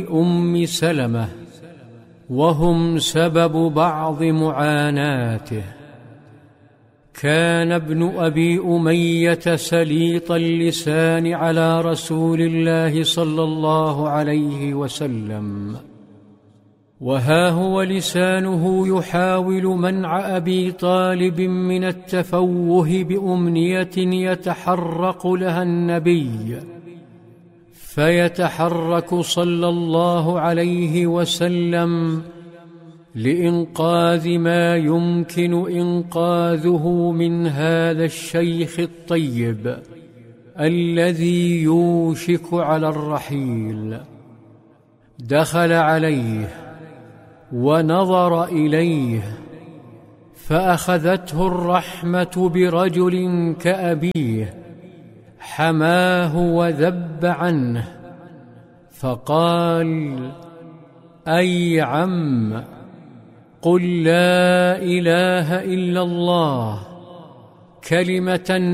أم سلمة، وهم سبب بعض معاناته. كان ابن أبي أمية سليط اللسان على رسول الله صلى الله عليه وسلم، وها هو لسانه يحاول منع أبي طالب من التفوه بأمنية يتحرق لها النبي، فيتحرك صلى الله عليه وسلم لإنقاذ ما يمكن إنقاذه من هذا الشيخ الطيب الذي يوشك على الرحيل. دخل عليه ونظر إليه، فأخذته الرحمة برجل كأبيه حماه وذب عنه، فقال: أي عم، قل لا إله إلا الله، كلمة